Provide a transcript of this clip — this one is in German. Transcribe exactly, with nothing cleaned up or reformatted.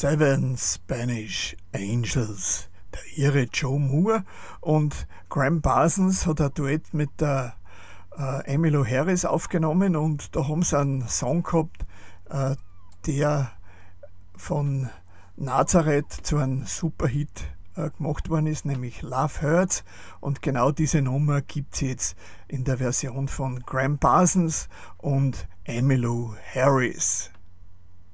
Seven Spanish Angels, der Ire Joe Moore, und Graham Parsons hat ein Duett mit der äh, Emmylou Harris aufgenommen, und da haben sie einen Song gehabt, äh, der von Nazareth zu einem Superhit äh, gemacht worden ist, nämlich Love Hurts, und genau diese Nummer gibt es jetzt in der Version von Graham Parsons und Emmylou Harris.